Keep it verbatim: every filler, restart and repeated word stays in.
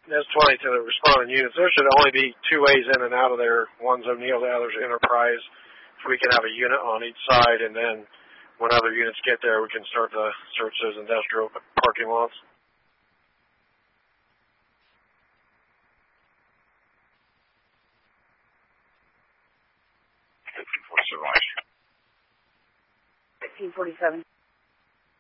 There's twenty to the responding units. There should only be two ways in and out of there. One's O'Neill, the other's Enterprise. If we can have a unit on each side, and then when other units get there, we can start to search those industrial parking lots. fifteen forty-seven.